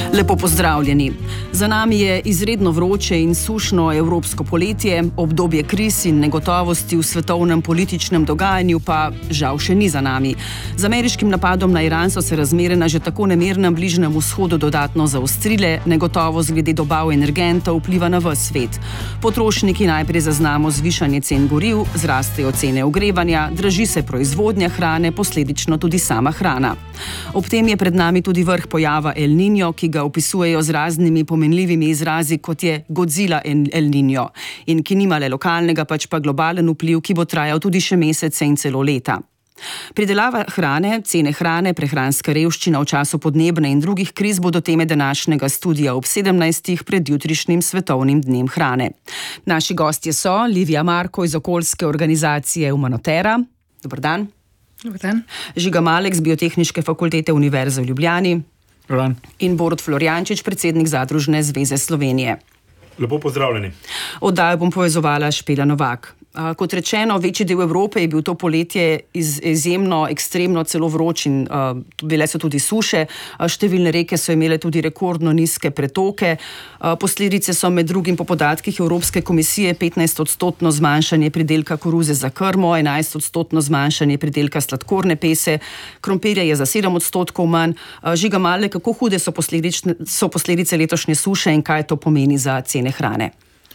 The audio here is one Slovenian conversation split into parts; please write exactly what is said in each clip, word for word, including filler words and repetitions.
Lepo pozdravljeni. Za nami je izredno vroče in sušno evropsko poletje, obdobje kriz in negotovosti v svetovnem političnem dogajanju pa žal še ni za nami. Z ameriškim napadom na Iran so se razmere na že tako nemirnem Bližnjem vzhodu dodatno zaostrile, negotovost glede dobav energentov vpliva na ves svet. Potrošniki najprej zaznamo zvišanje cen goriv, zrastejo cene ogrevanja, draži se proizvodnja hrane, posledično tudi sama hrana. Ob tem je pred nami tudi vrh pojava El Niño, ki ga opisujejo z raznimi pomenljivimi izrazi, kot je Godzilla El Niño, in ki nima le lokalnega, pač pa globalen vpliv, ki bo trajal tudi še mesece in celo leta. Pridelava hrane, cene hrane, prehranska revščina v času podnebne in drugih kriz bodo teme današnjega studija ob sedemnajstih pred jutrišnjim svetovnim dnem hrane. Naši gostje so Livija Marko iz okoljske organizacije Umanotera. Dobar dan. Dobar dan. Žiga Malek z Biotehniške fakultete Univerze v Ljubljani. Dobar dan. In Borut Florjančič, predsednik Zadružne zveze Slovenije. Lepo pozdravljeni. Oddajo bom povezovala Špela Novak. Kot rečeno, večji del Evrope je bil to poletje iz, izjemno, ekstremno, celo vroč in uh, bile so tudi suše. Številne reke so imele tudi rekordno nizke pretoke. Uh, posledice so med drugim po podatkih Evropske komisije petnajst odstotno zmanjšanje pridelka koruze za krmo, enajst odstotno zmanjšanje pridelka sladkorne pese, krompirja je za sedem odstotkov manj. Uh, Žiga Malek, kako hude so, so posledice letošnje suše in kaj to pomeni za cene hrane?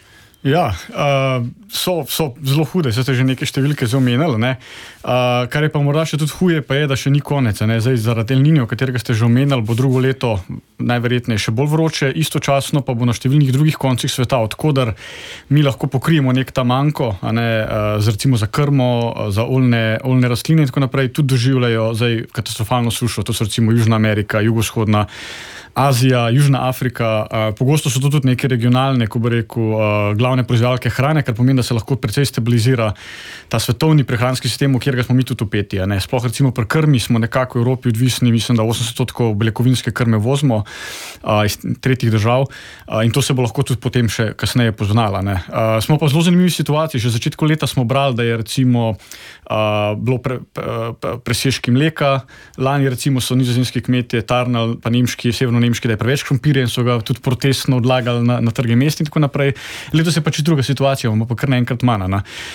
Ja, uh, so, so zelo hude, se ste že neke številke zomenili, ne. Uh, kar je pa morda še tudi huje, pa je, da še ni konec, ne. Zdaj, zaradi El Niño, katerega ste že omenili, bo drugo leto najverjetneje še bolj vroče, istočasno pa bo na številnih drugih koncih sveta, odkudar mi lahko pokrijemo nek ta manko, a ne, uh, z recimo za krmo, za oljne, oljne rastline in tako naprej, tudi doživljajo zdaj katastrofalno sušo, to so recimo Južna Amerika, jugovzhodna Azija, Južna Afrika, uh, pogosto so to tudi neke regionalne, ko bi rekel, uh, glavne proizvajalke hrane, kar pomeni, da se lahko precej stabilizira ta svetovni prehranski sistem, v katerega smo mi tudi upeti. Sploh recimo pri krmi smo nekako v Evropi odvisni, mislim, da osemdeset odstotkov beljakovinske krme vozimo uh, iz tretjih držav uh, in to se bo lahko tudi potem še kasneje poznala. Ne. Uh, smo pa v zelo zanimivi situaciji, že v začetku leta smo brali, da je recimo uh, bilo pre, pre, presežki mleka, lani recimo so nizozemski kmetje tarnali, pa nemški, severno nemški, da je preveč krompirja in so ga tudi protestno odlagali na, na trge mest in tako naprej. Letos je pač druga situacija, bomo pa kar naenkrat manj.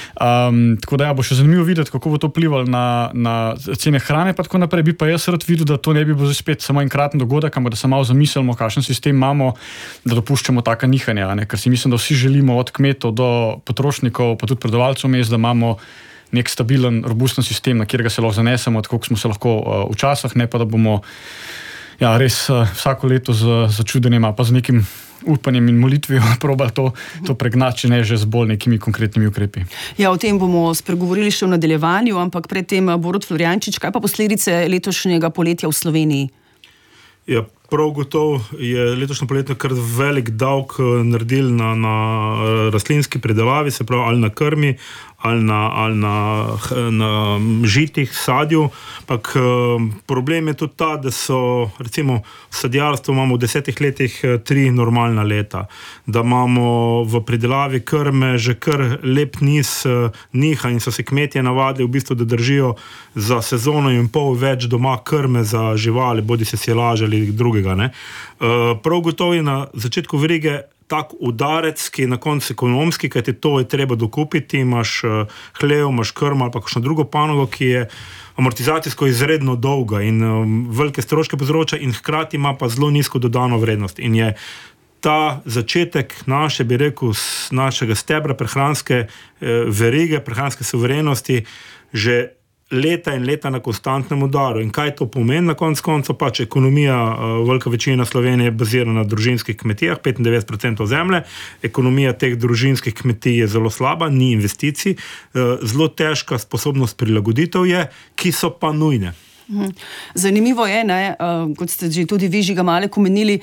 Um, tako da ja, bo še zanimivo videti, kako bo to vplivalo na, na cene hrane pa tako naprej. Bi pa jaz rad videl, da to ne bi bilo spet samo enkraten dogodek, ampak da se malo zamislimo, kakšen sistem imamo, da dopuščamo taka nihanja, ne? Ker si mislim, da vsi želimo od kmetov do potrošnikov, pa tudi predelovalcev mest, da imamo nek stabilen, robusten sistem, na katerega se lahko zanesemo, tako kot smo se lahko uh, včasih, ne pa da bomo ja, res uh, vsako leto z začudenjem, pa z nekim upanjem in molitvijo probali to, to pregnati, če ne že z bolj nekimi konkretnimi ukrepi. Ja, o tem bomo spregovorili še v nadaljevanju, ampak predtem Borut Florjančič, kaj pa posledice letošnjega poletja v Sloveniji? Ja, prav gotovo je letošnje poletje kar velik davek naredil na, na rastlinski predelavi, se pravi ali na krmi, ali na, ali na, na žitih, sadju. Pak problem je tudi ta, da so recimo v sadjarstvu imamo v desetih letih tri normalna leta, da imamo v predelavi krme že kar lep niz niha in so se kmetje navadili v bistvu, da držijo za sezono in pol več doma krme za živali, bodi se silaže ali drugega. Ne? Prav gotovo je na začetku verige tak udarec, ki je na koncu ekonomski, kajti to je treba dokupiti, imaš hlev, imaš krmo ali pa kakšno drugo panogo, ki je amortizacijsko izredno dolga in um, velike stroške povzroča in hkrati ima pa zelo nizko dodano vrednost. In je ta začetek naše, bi rekel, našega stebra prehranske eh, verige, prehranske suverenosti že leta in leta na konstantnem udaru. In kaj to pomeni na koncu koncev? Pač ekonomija, velika večina Slovenije je bazirana na družinskih kmetijah, petindevetdeset procentov zemlje. Ekonomija teh družinskih kmetij je zelo slaba, ni investicij. Zelo težka sposobnost prilagoditev je, ki so pa nujne. Zanimivo je, ne, kot ste že tudi vi, Žiga Malek, omenili,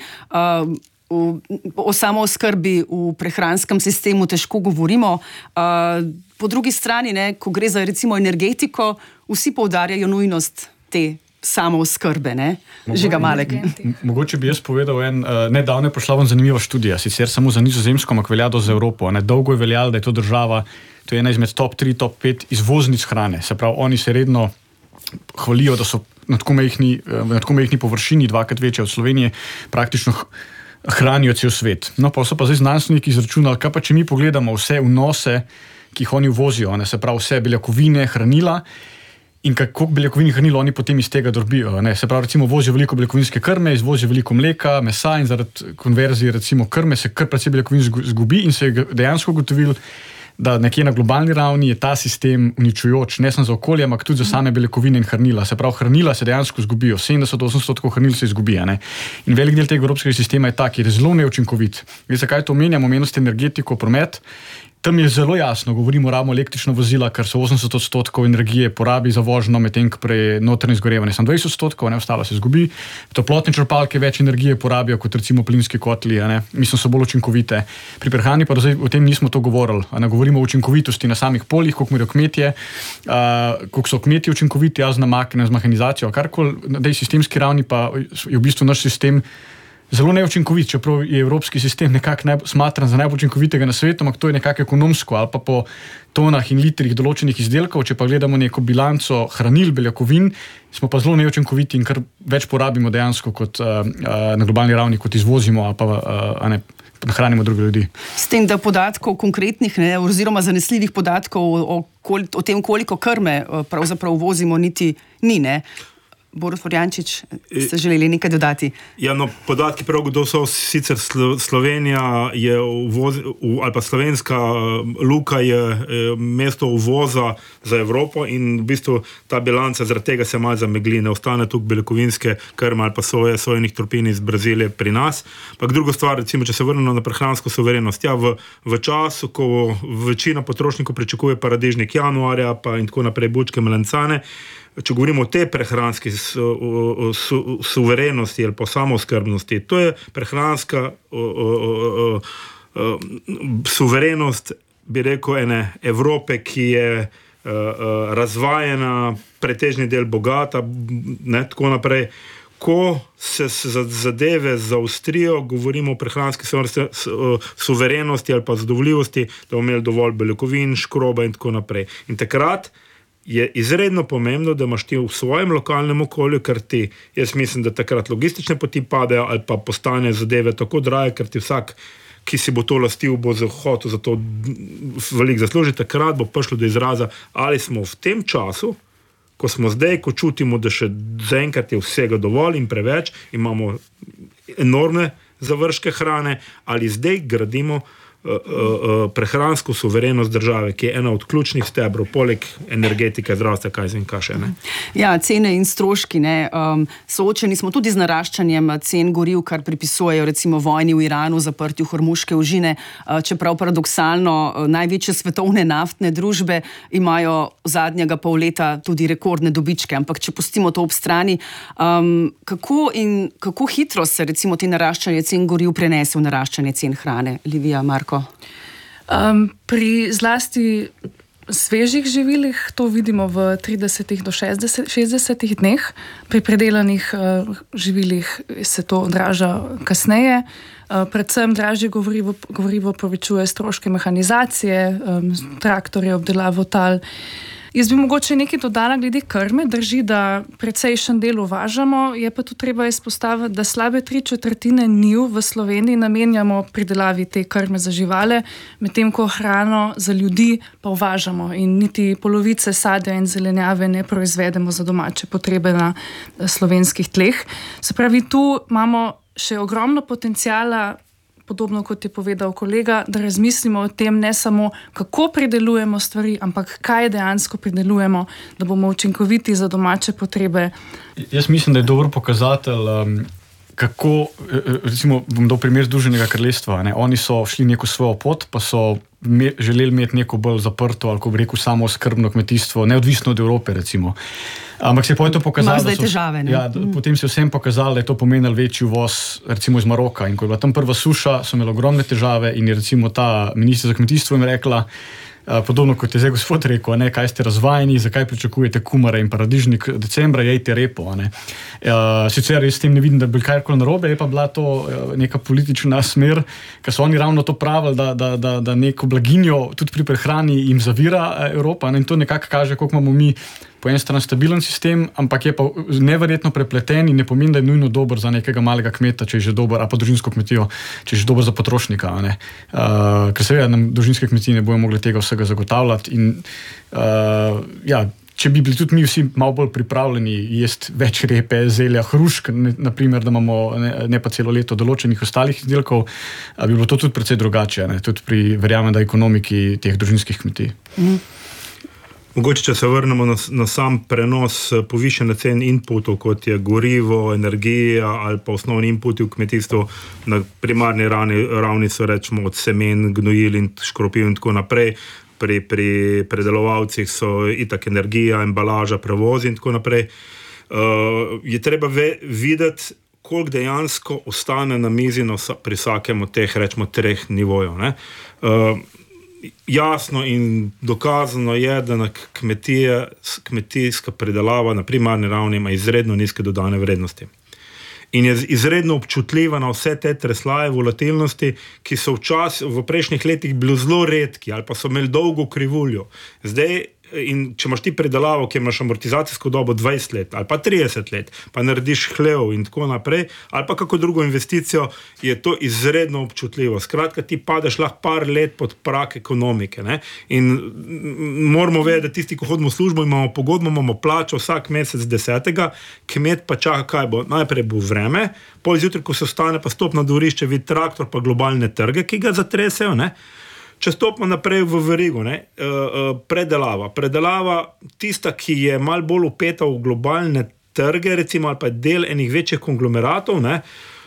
o samooskrbi v prehranskem sistemu težko govorimo. Po drugi strani, ne, ko gre za recimo energetiko, vsi poudarjajo nujnost te samooskrbe, ne? Žiga Malek. Mogoče bi jaz povedal en, uh, nedavno je prišla vam zanimiva študija, sicer samo za Nizozemsko, ampak velja do za Evropo. Ne? Dolgo je veljalo, da je to država, to je ena izmed top tri, top pet izvoznic hrane. Se pravi, oni se redno hvalijo, da so na tako majhni, na tako majhni površini, dvakrat večje od Slovenije, praktično hranijo cel svet. No, pa so pa zdaj znanstveniki izračunali, kaj pa če mi pogledamo vse vnose, ki jih oni uvozijo, ne, se pravi vse beljakovine, hranila, in kako beljakovin in hranilo oni potem iz tega dobijo. Ne. Se pravi, recimo vozijo veliko beljakovinske krme, izvozijo veliko mleka, mesa in zaradi konverzije recimo krme se kar precej beljakovin zgubi in se je dejansko ugotovil, da nekje na globalni ravni je ta sistem uničujoč, ne samo za okolje, ampak tudi za same beljakovine in hranila. Se pravi, hranila se dejansko zgubijo, sedemdeset do osemdeset odstotkov hranil se izgubi. Ne. In velik del tega evropskega sistema je tak, je zelo neučinkovit. Veste, zakaj to omenjamo? Omenili ste energetiko, promet. Tam je zelo jasno, govorimo rabimo električna vozila, kar se osemdeset odstotkov energije porabi za vožnjo, medtem ko pri notranjem izgorevanju samo dvajset odstotkov, ne, ostalo se izgubi. Toplotne črpalke več energije porabijo kot recimo plinski kotli, ne, mislim, so bolj učinkovite. Pri prehrani pa zdaj o tem nismo to govorili, ne govorimo o učinkovitosti na samih poljih, koliko merijo kmetje, uh, koliko so kmetje učinkoviti, jaz z namakne, z mehanizacijo, karkoli, na tej sistemski ravni pa je v bistvu naš sistem zelo neučinkovit, čeprav je evropski sistem nekako smatran za najbolj učinkovitega na svetu, ampak to je nekako ekonomsko ali pa po tonah in litrih določenih izdelkov, če pa gledamo neko bilanco hranil, beljakovin, smo pa zelo neučinkoviti in kar več porabimo dejansko kot uh, uh, na globalni ravni, kot izvozimo ali pa uh, ne, hranimo druge ljudi. S tem, da podatkov konkretnih, ne, oziroma zanesljivih podatkov o, kol, o tem, koliko krme pravzaprav uvozimo, niti ni, ne? Boris Florjančič, ste želeli nekaj dodati? Ja, no, podatki prav gotovo so, sicer Slovenija je uvoz, ali pa slovenska luka je mesto uvoza za Evropo in v bistvu ta bilanca zaradi tega se malo zamegli, ne ostane tukaj beljakovinske krme ali pa soje, sojenih tropin iz Brazilije pri nas. Pa druga stvar, recimo, če se vrnemo na prehransko suverenost, ja, v, v času, ko večina potrošnikov pričakuje paradižnik januarja pa in tako naprej, bučke, melancane, če govorimo o te prehranski su, su, suverenosti ali pa samooskrbnosti, to je prehranska o, o, o, o, suverenost, bi rekel, ene Evrope, ki je o, o, razvajena, pretežni del bogata, ne, tako naprej. Ko se zadeve zaostrijo, govorimo o prehranski suverenosti ali pa zadovoljivosti, da bomo imeli dovolj beljakovin, škroba in tako naprej. In takrat je izredno pomembno, da imaš ti v svojem lokalnem okolju, ker ti, jaz mislim, da takrat logistične poti padejo ali pa postane zadeve tako drage, ker ti vsak, ki si bo to lastil, bo hotel za to veliko zaslužiti, takrat bo prišlo do izraza, ali smo v tem času, ko smo zdaj, ko čutimo, da še zaenkrat je vsega dovolj in preveč, imamo enormne završke hrane, ali zdaj gradimo Uh, uh, prehransko suverenost države, ki je ena od ključnih stebrov, poleg energetike, zdravstva, kaj in kaj še. Ne? Ja, cene in stroški. Ne? Um, soočeni smo tudi z naraščanjem cen goriv, kar pripisujejo recimo vojni v Iranu, zaprtju Hormuške ožine, uh, čeprav paradoksalno uh, največje svetovne naftne družbe imajo zadnjega pol leta tudi rekordne dobičke, ampak če pustimo to ob strani, um, kako, in, kako hitro se recimo te naraščanje cen goriv prenese v naraščanje cen hrane? Livija, Marko? Um, pri zlasti svežih živilih to vidimo v tridesetih do šestdesetih dneh, pri predelanih uh, živilih se to odraža kasneje. Uh, predvsem dražje govorivo, govorivo povečuje stroške mehanizacije, um, traktorje, obdelavo tal. Jaz bi mogoče nekaj dodala glede krme, drži, da precejšen del uvažamo, je pa tu treba izpostaviti, da slabe tri četrtine njiv v Sloveniji namenjamo pridelavi te krme za živale, medtem ko hrano za ljudi pa uvažamo in niti polovice sadja in zelenjave ne proizvedemo za domače potrebe na slovenskih tleh. Se pravi, tu imamo še ogromno potencijala, podobno kot je povedal kolega, da razmislimo o tem ne samo, kako pridelujemo stvari, ampak kaj dejansko pridelujemo, da bomo učinkoviti za domače potrebe. Jaz mislim, da je dober pokazatelj, um, kako, recimo, bom dal primer Združenega kraljestva, ne? Oni so šli neko svojo pot, pa so me, želeli imeti neko bolj zaprto, ali ko bi rekel, samooskrbno kmetijstvo, neodvisno od Evrope, recimo. Ampak se je potem to pokazalo, da so, težave, ja, mm. potem se je vsem pokazalo, da je to pomenilo večji uvoz, recimo iz Maroka. In ko je bila tam prva suša, so imeli ogromne težave in je recimo ta minister za kmetijstvo jim rekla, uh, podobno kot je zdaj gospod rekel, ne, kaj ste razvajeni, zakaj pričakujete kumare in paradižnik decembra, jejte repo. Ne. Uh, sicer jaz s tem ne vidim, da bi bil karkoli narobe, je pa bila to uh, neka politična smer, ker so oni ravno to pravili, da, da, da, da neko blaginjo tudi pri prehrani jim zavira Evropa, ne, in to nekako kaže, koliko imamo mi po eni strani stabilen sistem, ampak je pa neverjetno prepleten in ne pomeni, da je nujno dober za nekega malega kmeta, če je že dober, a pa družinsko kmetijo, če je že dober za potrošnika. Ne? Uh, ker seveda nam družinske kmetije ne bojo mogli tega vsega zagotavljati in uh, ja, če bi bili tudi mi vsi malo bolj pripravljeni jesti več repe, zelja, hrušk, naprimer, da imamo ne, ne pa celo leto določenih ostalih izdelkov, bi bilo to tudi precej drugače, ne? Tudi pri, verjamem, da ekonomiki teh družinskih kmetij. Mm. Mogoče, če se vrnemo na, na sam prenos povišene cen inputov, kot je gorivo, energija ali pa osnovni inputi v kmetijstvu, na primarni ravni, ravni so rečemo od semen, gnojil in škropiv in tako naprej. Pri, pri predelovalcih so itak energija, embalaža, prevozi in tako naprej. Uh, je treba ve, videti, koliko dejansko ostane na mizi na vsa, pri vsakem od teh, rečemo, treh nivojev. Ne? Uh, jasno in dokazano je, da na kmetije, kmetijska predelava na primarni ravni ima izredno nizke dodane vrednosti. In je izredno občutljiva na vse te treslaje, volatilnosti, ki so včas, v prejšnjih letih bili zelo redki ali pa so imeli dolgo krivuljo. Zdaj, in če imaš ti predelavo, ki imaš amortizacijsko dobo dvajset let ali pa trideset let, pa narediš hlev in tako naprej, ali pa kako drugo investicijo, je to izredno občutljivo. Skratka, ti padeš lahko par let pod prak ekonomike. Ne? In moramo vedeti, da tisti, ko hodimo v službo, imamo pogodbo, imamo plačo vsak mesec desetega, kmet pa čaka, kaj bo. Najprej bo vreme, pol zjutraj, ko se ostane, pa stop na dvorišče, vidi traktor, pa globalne trge, ki ga zatresejo, ne? Če stopimo naprej v verigo, ne, predelava. Predelava, tista, ki je malo bolj upeta v globalne trge, recimo, ali pa del enih večjih konglomeratov, ne,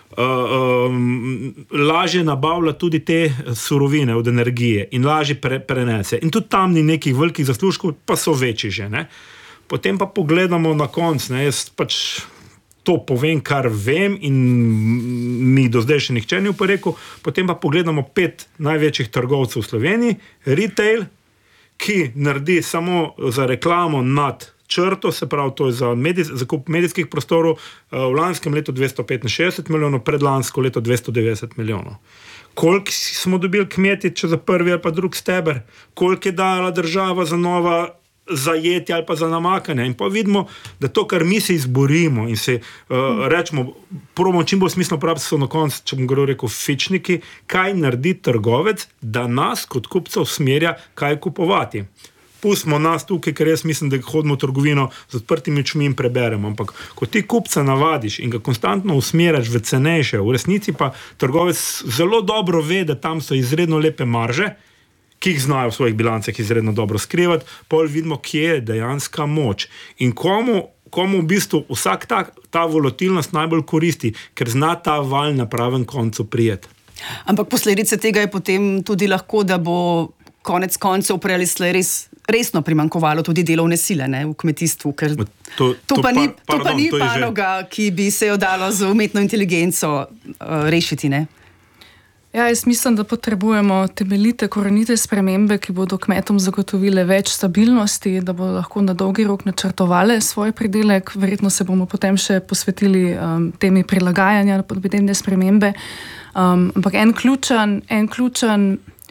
lažje nabavlja tudi te surovine od energije in lažje pre, prenese. In tudi tam ni nekih velikih zaslužkov, pa so večji že. Ne. Potem pa pogledamo na konc, ne, jaz pač to povem, kar vem in mi do zdaj še nihče ni uporekel, potem pa pogledamo pet največjih trgovcev v Sloveniji, retail, ki naredi samo za reklamo nad črto, se pravi, to je za medij, zakup medijskih prostorov, v lanskem letu dvesto petinšestdeset milijonov, predlansko leto dvesto devetdeset milijonov. Koliko smo dobili kmeti, če za prvi ali pa drug steber, koliko je dala država za nova zajeti ali pa za namakanje. In pa vidimo, da to, kar mi se izborimo in se uh, rečemo, probamo čim bolj smiselno praviti, so na koncu, če bom govoril, rekel, fičniki, kaj naredi trgovec, da nas kot kupcev smerja, kaj kupovati. Pustimo nas tukaj, ker jaz mislim, da hodimo v trgovino z odprtimi očmi in preberemo. Ampak, ko ti kupca navadiš in ga konstantno usmeraš v cenejše, v resnici pa trgovec zelo dobro ve, da tam so izredno lepe marže, ki jih znajo v svojih bilancah izredno dobro skrivati, pol vidimo, kje je dejanska moč. In komu, komu v bistvu vsak ta, ta volatilnost najbolj koristi, ker zna ta val na pravem koncu prijeti. Ampak posledice tega je potem tudi lahko, da bo konec koncev prej ali slej res resno primanjkovalo tudi delovne sile, ne, v kmetijstvu, ker to, to, to pa ni, pa, to pa ni pardon, to panoga, že... ki bi se jo dalo z umetno inteligenco uh, rešiti, ne? Ja, jaz mislim, da potrebujemo temeljite, korenite spremembe, ki bodo kmetom zagotovile več stabilnosti, da bodo lahko na dolgi rok načrtovali svoj pridelek. Verjetno se bomo potem še posvetili um, temi prilagajanja na podnebne spremembe. Um, ampak en ključen, en ključen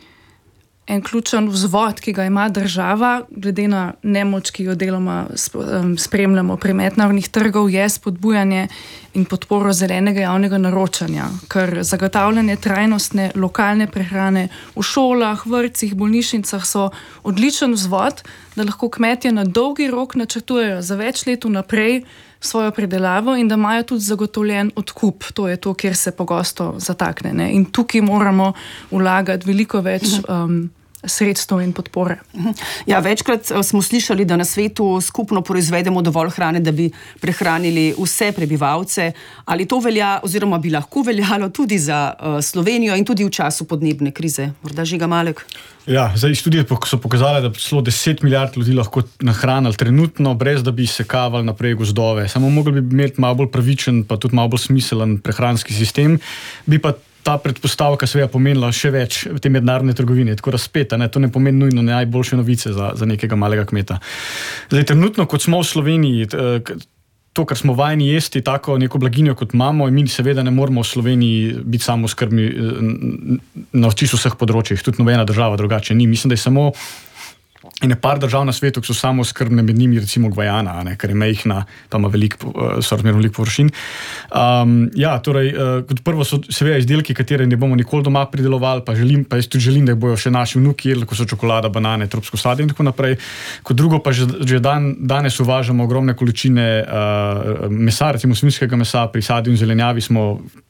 En ključen vzvod, ki ga ima država, glede na nemoč, ki jo deloma spremljamo pri mednarodnih trgov, je spodbujanje in podporo zelenega javnega naročanja, ker zagotavljanje trajnostne lokalne prehrane v šolah, vrtcih, bolnišnicah so odličen vzvod, da lahko kmetje na dolgi rok načrtujejo za več let vnaprej svojo pridelavo in da imajo tudi zagotovljen odkup. To je to, kjer se pogosto zatakne. Ne? In tukaj moramo vlagati veliko več um, sredstev in podpore. Ja, večkrat smo slišali, da na svetu skupno proizvedemo dovolj hrane, da bi prehranili vse prebivalce. Ali to velja, oziroma bi lahko veljalo tudi za uh, Slovenijo in tudi v času podnebne krize? Morda Žiga Malek? Ja, zdaj študije so pokazale, da celo deset milijard ljudi lahko nahranili trenutno, brez da bi sekavali naprej gozdove. Samo mogli bi imeti malo bolj pravičen, pa tudi malo bolj smiselen prehranski sistem, bi pa ta predpostavka seveda pomenila še več te mednarodne trgovine, tako razpeta, ne, to ne pomeni nujno najboljše novice za, za nekega malega kmeta. Zdaj, trenutno, kot smo v Sloveniji, to, kar smo vajeni jesti, tako neko blaginjo, kot imamo, in mi seveda ne moramo v Sloveniji biti samoskrbni na čisto vseh področjih, tudi nobena država drugače ni. Mislim, da je samo in je par držav na svetu, ki so samo skrbne, med njimi recimo Gvajana, ne, ker je mejhna, pa ima veliko, so razmerno veliko površin. Um, ja, torej, uh, kot prvo so seveda izdelki, katere ne bomo nikoli doma pridelovali, pa, želim, pa jaz tudi želim, da bojo še naši vnuki jedli, ko so čokolada, banane, tropsko sadje in tako naprej. Kot drugo pa že, že dan, danes uvažamo ogromne količine uh, mesa, recimo svinjskega mesa, pri sadju in zelenjavi smo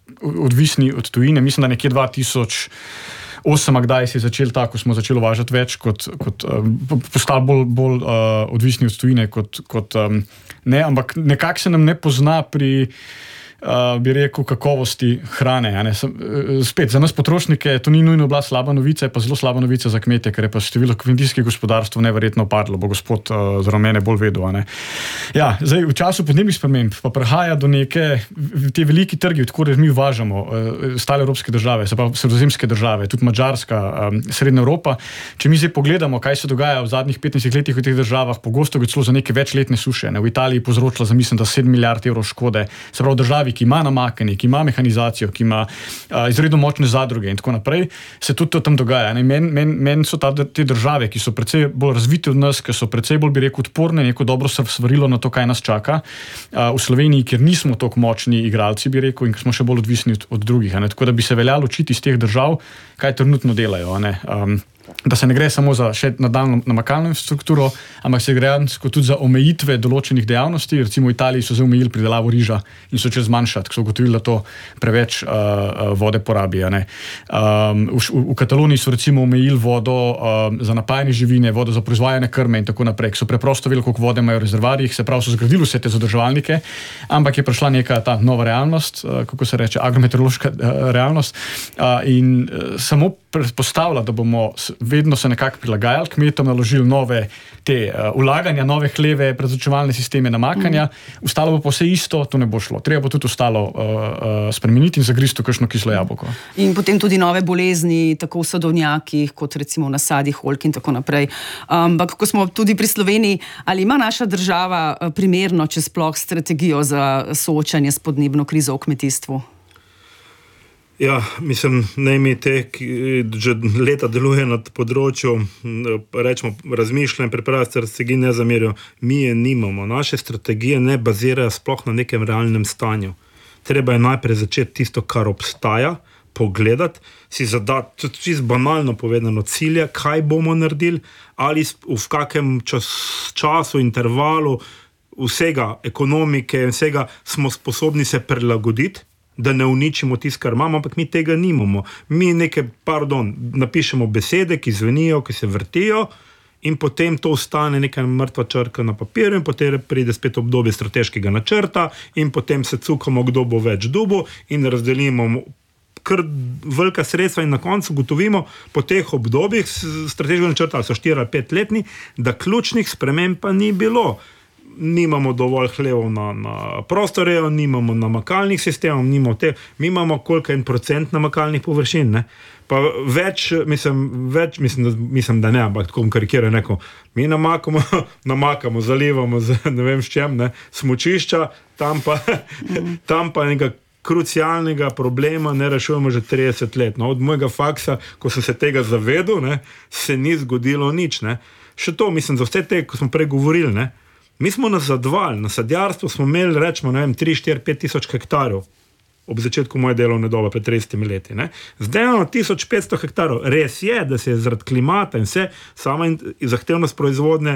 odvisni od tujine. Mislim, da nekje dva tisoč osem, kdaj se je začel tako, smo začeli uvažati več, kot, kot uh, postali bolj, bolj uh, odvisni od tujine, kot, kot um, ne, ampak nekako se nam ne pozna pri Uh, bi rekel, kakovosti hrane. Ne? Spet, za nas potrošnike to ni nujno bila slaba novica, je pa zelo slaba novica za kmete, ker je pa število kmetijskih gospodarstv neverjetno padlo, bo gospod uh, z mene bolj vedel. Ne? Ja, zdaj, v času podnebnih sprememb pa prihaja do neke, te veliki trgi, odkud mi uvažamo, uh, stale evropske države, se pa sredozemske države, tudi Madžarska, um, Srednja Evropa. Če mi zdaj pogledamo, kaj se dogaja v zadnjih petnajstih letih v teh državah, pogosto gre celo za neke večletne suše. Ne? V Italiji povzročila za, mislim, da sedem milijard evrov škode, se pravi državi, ki ima namakanje, ki ima mehanizacijo, ki ima uh, izredno močne zadruge in tako naprej, se tudi to tam dogaja. Meni men, men so ta, te države, ki so precej bolj razvite od nas, ki so precej bolj, bi rekel, odporne, neko dobro svarilo na to, kaj nas čaka. Uh, v Sloveniji, kjer nismo toliko močni igralci, bi rekel, in smo še bolj odvisni od, od drugih. Ne? Tako da bi se veljalo učiti iz teh držav, kaj trenutno delajo. Ne? Um, da se ne gre samo za še nadaljno namakalno infrastrukturo, ampak se gre tudi za omejitve določenih dejavnosti. Recimo v Italiji so zdaj omejili pridelavo riža in so čez zmanjšati, ker so ugotovili, da to preveč uh, vode porabi. Um, v, v Kataloniji so recimo omejili vodo um, za napajanje živine, vodo za proizvajanje krme in tako naprej, ki so preprosto veliko vode imajo v rezervarjih, se pravi, so zgradili vse te zadrževalnike, ampak je prišla neka ta nova realnost, uh, kako se reče, agrometeorološka uh, realnost uh, in uh, samo predpostavlja, da bomo vedno se nekako prilagajali kmetom, naložili nove te uh, ulaganja, nove hleve, prezračevalne sisteme namakanja, mm. ostalo bo pa vse isto, to ne bo šlo. Treba bo tudi ostalo uh, uh, spremeniti in zagristi kakšno kislo jabolko. In potem tudi nove bolezni, tako v sadovnjakih, kot recimo v nasadih, oljk in tako naprej. Ampak, um, ko smo tudi pri Sloveniji, ali ima naša država primerno, če sploh, strategijo za soočanje s podnebno krizo v kmetijstvu? Ja, mislim, ne mi te, ki že leta deluje na področju, rečemo, razmišljanja, pripravljajo strategije, ne zamerijo. Mi je nimamo. Naše strategije ne bazirajo sploh na nekem realnem stanju. Treba je najprej začeti tisto, kar obstaja, pogledati, si zadati, čisto banalno povedano, cilje, kaj bomo naredili, ali v kakem čas, času, intervalu vsega ekonomike in vsega smo sposobni se prilagoditi, da ne uničimo tisto, kar imamo, ampak mi tega nimamo. Mi nekaj, pardon, napišemo besede, ki zvenijo, ki se vrtijo in potem to ostane neka mrtva črka na papirju in potem pride spet obdobje strateškega načrta in potem se cukamo, kdo bo več dobil in razdelimo kar velika sredstva in na koncu gotovimo po teh obdobjih strateškega načrta, ali so štiri ali pet letni, da ključnih sprememb pa ni bilo. Nimamo dovolj hlevov na, na prostorejo, nimamo namakalnih sistemov, nimamo te, mi imamo koliko en procent namakalnih površin, ne? Pa več, mislim, več, mislim, da, mislim, da ne, ampak tako karikirajo neko, mi namakamo, namakamo, zalivamo z ne vem s čem, ne, smučišča, tam pa, tam pa nekaj krucialnega problema ne rešujemo že trideset let. No, od mojega faksa, ko sem se tega zavedel, ne, se ni zgodilo nič, ne. Še to, mislim, za vse te, ko smo prej govorili, ne, mi smo nazadovali, na sadjarstvu smo imeli, rečemo, ne vem, tri, štiri, pet tisoč hektarjev ob začetku moje delovne dobe pred tridesetimi leti. Ne. Zdaj imamo tisoč petsto hektarjev. Res je, da se je zaradi klimata in vse sama in zahtevnost proizvodne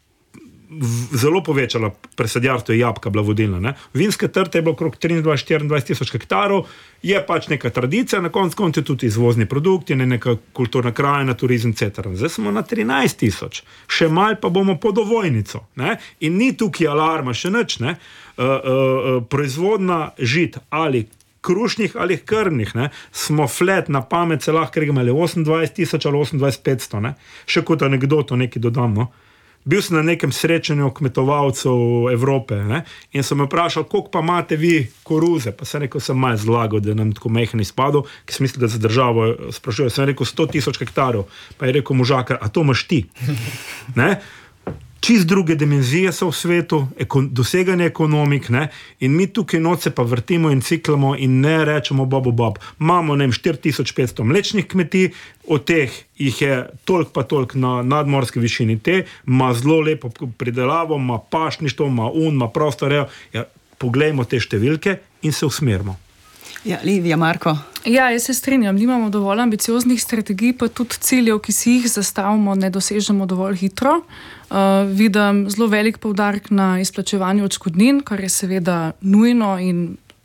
zelo povečala, pri sadjarstvu je jabka bila vodilna. Ne. Vinske trte je bilo okrog triindvajset, štiriindvajset tisoč hektarov, je pač neka tradicija, na koncu konca tudi izvozni produkti, ne neka kulturna krajina, turizem, et cetera. Zdaj smo na trinajst tisoč, še malo pa bomo pod ovojnico. Ne. In ni tukaj alarma, še nič. Ne. Uh, uh, uh, proizvodna žit ali krušnih ali krvnih, ne, smo flat na pamet se lahko imeli osemindvajset tisoč ali osemindvajset petsto, ne. Še kot anekdoto nekaj dodam, no. Bil sem na nekem srečanju kmetovalcev Evrope, ne, in sem me vprašal, koliko pa imate vi koruze, pa sem rekel, sem malo zlagal, da nam tako mehen izpadel, ki sem mislil, da za državo sprašuje, sem rekel sto tisoč hektarov, pa je rekel možakar, a to imaš ti? Ne? čist druge dimenzije so v svetu, ekon, doseganje ekonomik, ne, in mi tukaj noč se pa vrtimo in ciklamo in ne rečemo bobo bob. Imamo, ne vem, štiri tisoč petsto mlečnih kmetij, od teh jih je toliko pa toliko na nadmorski višini, te ima zelo lepo pridelavo, ima pašništvo, ima un, ima prostorejo. Ja, poglejmo te številke in se usmerimo. Ja, Livija, Marko. Ja, jaz se strinjam, nimamo dovolj ambicioznih strategij, pa tudi ciljev, ki si jih zastavimo, ne dosežemo dovolj hitro. Uh, vidim zelo velik poudarek na izplačevanju odškodnin, kar je seveda nujno in,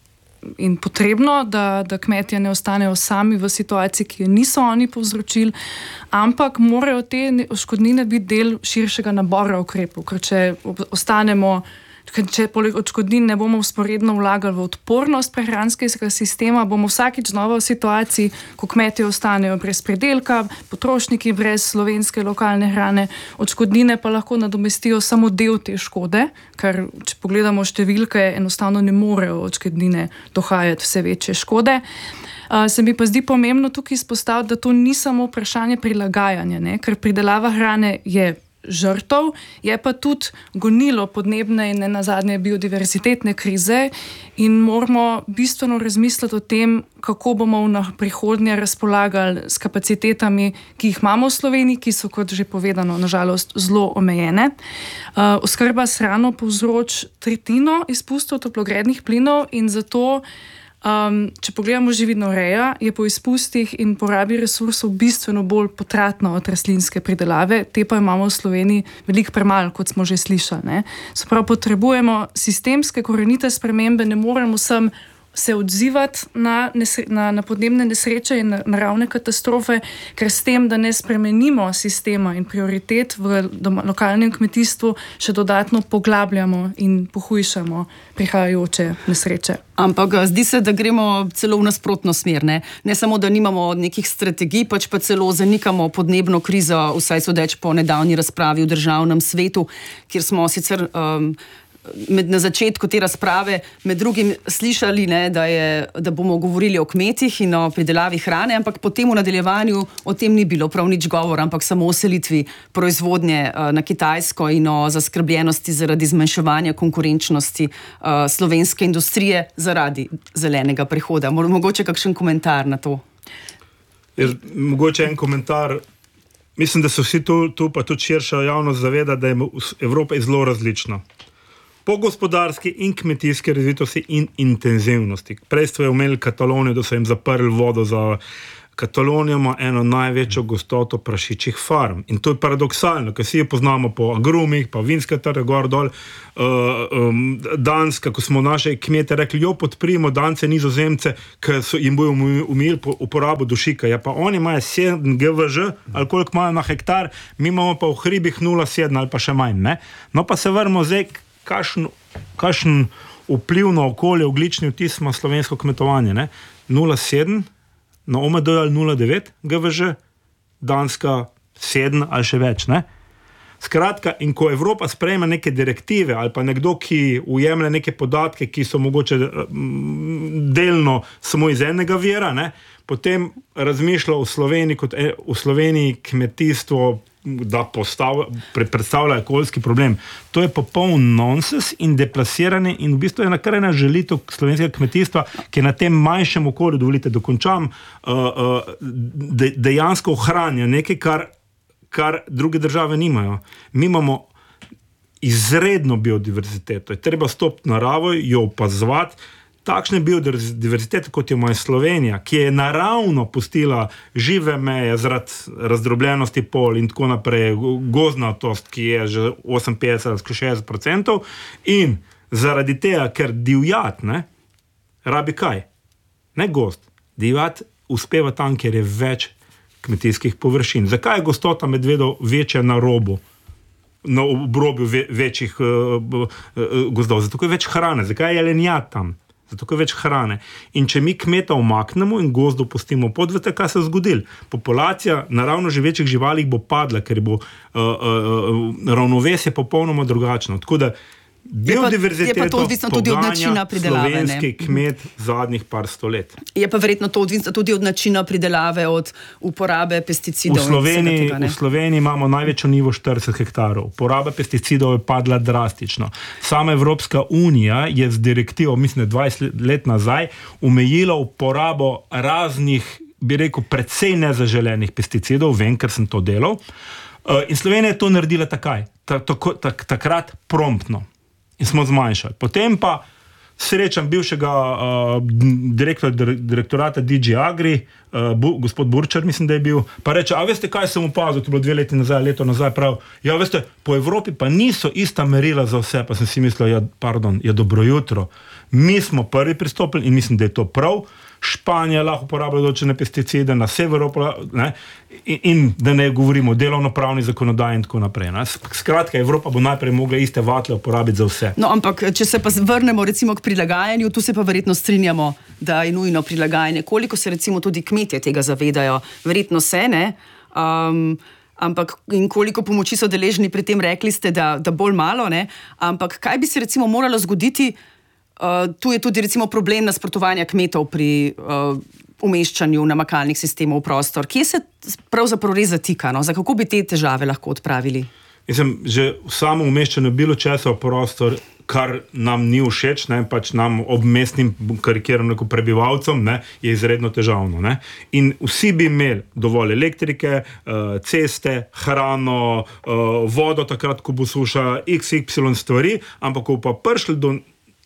in potrebno, da, da kmetje ne ostanejo sami v situaciji, ki jo niso oni povzročili, ampak morajo te odškodnine biti del širšega nabora ukrepov, ker če ostanemo Če poleg odškodnin ne bomo vzporedno vlagali v odpornost prehranskega sistema, bomo vsakič znova v situaciji, ko kmetje ostanejo brez predelka, potrošniki brez slovenske lokalne hrane, odškodnine pa lahko nadomestijo samo del te škode, ker če pogledamo številke, enostavno ne morejo odškodnine dohajati vse večje škode. Uh, se mi pa zdi pomembno tukaj izpostaviti, da to ni samo vprašanje prilagajanja, ne? Ker pridelava hrane je žrtev, je pa tudi gonilo podnebne in nenazadnje biodiverzitetne krize in moramo bistveno razmisliti o tem, kako bomo v prihodnje razpolagali s kapacitetami, ki jih imamo v Sloveniji, ki so, kot že povedano, nažalost zelo omejene. Uh, oskrba s hrano povzroči tretjino izpustov toplogrednih plinov in zato Um, če pogledamo živinoreja, je po izpustih in porabi resursov bistveno bolj potratna od rastlinske pridelave, te pa imamo v Sloveniji veliko premalo, kot smo že slišali. Ne? Se pravi, potrebujemo sistemske korenite spremembe, ne moremo sem se odzivati na, nesre, na, na podnebne nesreče in na naravne katastrofe, ker s tem, da ne spremenimo sistema in prioritet v doma, lokalnem kmetijstvu, še dodatno poglabljamo in pohujšamo prihajajoče nesreče. Ampak zdi se, da gremo celo v nasprotno smer. Ne, ne samo, da nimamo nekih strategij, pač pa celo zanikamo podnebno krizo, vsaj sodeč po nedavni razpravi v Državnem svetu, kjer smo sicer um, Med, na začetku te razprave med drugim slišali, ne, da, je, da bomo govorili o kmetih in o pridelavi hrane, ampak potem v nadaljevanju o tem ni bilo prav nič govora, ampak samo o selitvi proizvodnje uh, na Kitajsko in o zaskrbljenosti zaradi zmanjševanja konkurenčnosti uh, slovenske industrije zaradi zelenega prehoda. Mogoče kakšen komentar na to? Je, mogoče en komentar. Mislim, da se vsi tu, tu pa tudi širša javnost zaveda, da je Evropa zelo različna. Po gospodarski in kmetijski razvitosti in intenzivnosti. Prej ste omenili Katalonijo, da so jim zaprli vodo za Katalonijo, ima eno največjo gostoto prašičjih farm. In to je paradoksalno, ker vsi jo poznamo po agrumih, pa vinske trge, gor dol, uh, um, Danska, ko smo naše kmete rekli, jo podprimo Dance, Nizozemce, ker so jim bojo umili po uporabo dušika. Ja, pa oni imajo sedem G V Ž, ali koliko imajo na hektar, mi imamo pa v hribih nula celih sedem ali pa še manj. Ne? No pa se vrnemo zdaj, kakšen, kakšen vpliv na okolje, oglični vtis ima slovensko kmetovanje. Ne? nula celih sedem na O M D ali nula celih devet G V Ž, Danska sedem ali še več. Ne? Skratka, in ko Evropa sprejme neke direktive ali pa nekdo, ki ujemlja neke podatke, ki so mogoče delno samo iz enega vira, ne? Potem razmišlja v Sloveniji, kot v Sloveniji kmetijstvo, da postav, predstavlja okoljski problem. To je popoln nonsens in deplasiranje in v bistvu je nakrena želitev slovenskega kmetijstva, ki na tem manjšem okolju, dovolite, dokončam, de, dejansko ohranja nekaj, kar, kar druge države nimajo. Mi imamo izredno biodiverziteto. Je treba stopiti naravo, jo opazovati. Takšne biodiverzitete, kot jo ima Slovenija, ki je naravno pustila žive meje zaradi razdrobljenosti pol in tako naprej, gozdnatost, ki je že oseminpetdeset ali šestdeset procentov, in zaradi tega, ker divjat, ne, rabi kaj? Ne gozd. Divjat uspeva tam, kjer je več kmetijskih površin. Zakaj je gostota medvedov večja na robu? Na obrobju ve, večjih uh, uh, gozdov? Zato je več hrane. Zakaj je jelenjad tam? Zato je več hrane. In če mi kmeta umaknemo in gozdo pustimo pod, veste, kaj se je zgodilo? Populacija naravno živečih živali bo padla, ker bo uh, uh, ravnovesje popolnoma drugačno. Tako da biodiverziteto je pa to odvisno tudi od načina pridelave. Slovenski kmet zadnjih par sto let. Je pa verjetno to odvisno tudi od načina pridelave, od uporabe pesticidov. V Sloveniji, tega, v Sloveniji imamo največjo nivo štirideset hektarov. Poraba pesticidov je padla drastično. Sama Evropska unija je z direktivo, mislim, dvajset let nazaj, omejila uporabo raznih, bi rekel, precej nezaželenih pesticidov, vem, ker sem to delal. In Slovenija je to naredila takaj, tako, tak, takrat promptno. In smo zmanjšali. Potem pa srečam bivšega uh, direktor, direktorata D G Agri, uh, bu, gospod Burčar, mislim, da je bil, pa reče, a veste, kaj sem opazil, to bilo dve leti nazaj, leto nazaj, prav, ja, veste, po Evropi pa niso ista merila za vse, pa sem si mislil, ja, pardon, ja, dobro jutro. Mi smo prvi pristopili in mislim, da je to prav. Španija lahko uporablja določene pesticide, na severu, ne, in, in da ne govorimo o delovnopravni zakonodaji in tako naprej. Ne. Skratka, Evropa bo najprej mogla iste vatle uporabiti za vse. No, ampak, če se pa vrnemo recimo k prilagajanju, tu se pa verjetno strinjamo, da je nujno prilagajanje. Koliko se recimo tudi kmetje tega zavedajo? Verjetno se, ne? Um, ampak in koliko pomoči so deležni pri tem, rekli ste, da, da bolj malo, ne? Ampak kaj bi se recimo moralo zgoditi? Uh, tu je tudi recimo problem nasprotovanja kmetov pri uh, umeščanju namakalnih sistemov v prostor. Kje se pravzaprav res zatika? No? Za kako bi te težave lahko odpravili? Mislim, že v samo umeščanju bilo česa v prostor, kar nam ni všeč, ne, pač nam obmestnim karikiranim prebivalcem, ne, je izredno težavno. Ne. In vsi bi imeli dovolj elektrike, ceste, hrano, vodo takrat, ko bo suša, iks ipsilon stvari, ampak ko pa prišli do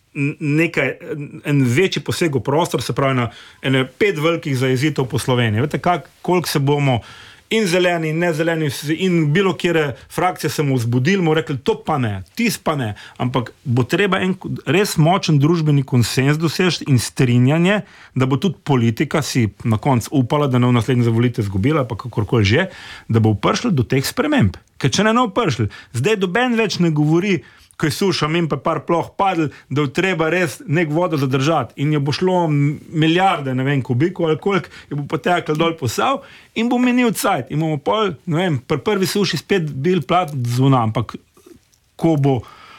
nekaj, en večji poseg v prostor, se pravi na ene pet velikih zajezitev po Sloveniji. Veste, kak, koliko se bomo in zeleni, in nezeleni, in bilo kjere frakcije se mu vzbudili, mu rekli, to pa ne, tis pa ne, ampak bo treba en res močen družbeni konsens doseči in strinjanje, da bo tudi politika si na koncu upala, da ne v naslednji zavolite zgubila, pa kakorkoli že, da bo prišli do teh sprememb. Ker če ne ne prišli, zdaj doben več ne govori, ko je suša, min pa par ploh padl, da je treba res nek vodo zadržati in je bo šlo milijarde, ne vem, kubikov ali koliko, je bo potekal dol posal in bo menil cajt. In bomo pol, ne vem, pri prvi suši spet bil plat zvona, ampak ko bo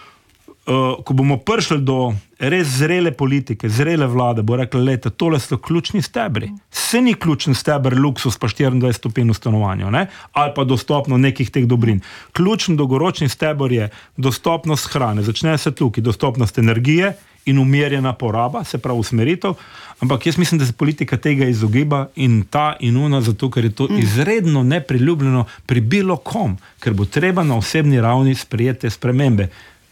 Uh, ko bomo prišli do res zrele politike, zrele vlade, bo rekla, leta, tole so ključni stebri. Se ni ključni steber luksus pa štiriindvajset stopinj v stanovanju, ne? Ali pa dostopno nekih teh dobrin. Ključni dolgoročni steber je dostopnost hrane, začne se tukaj, dostopnost energije in umirjena poraba, se pravi usmeritev, ampak jaz mislim, da se politika tega izogiba in ta in ona, zato ker je to mm. izredno nepriljubljeno pri bilo kom, ker bo treba na osebni ravni sprejeti spremembe.